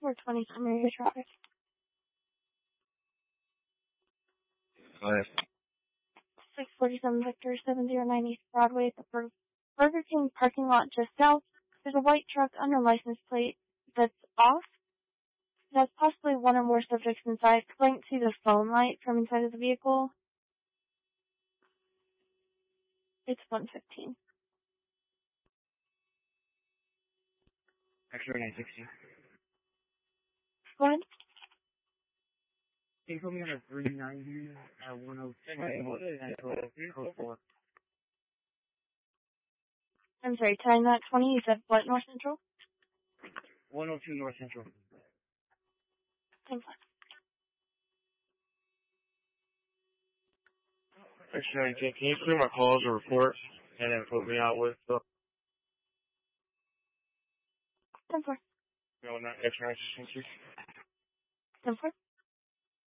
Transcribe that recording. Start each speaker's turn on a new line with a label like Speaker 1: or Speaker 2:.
Speaker 1: 420 summary traffic.
Speaker 2: Go ahead.
Speaker 1: 647 Victor, 709 East Broadway at the Burger King parking lot just south. There's a white truck under license plate that's off. It has possibly one or more subjects inside. Point to the phone light from inside of the vehicle. It's 115.
Speaker 2: X-ray 960.
Speaker 1: Go ahead.
Speaker 2: Can you put me on a 390 or 104?
Speaker 1: I'm sorry, 10-20, you said what, North Central?
Speaker 2: 102 North Central.
Speaker 1: Thanks.
Speaker 2: X-ray, can you clear my calls or reports and then put me out with the...
Speaker 1: 10-4.
Speaker 2: No, not X-ray 960.
Speaker 1: 10-4.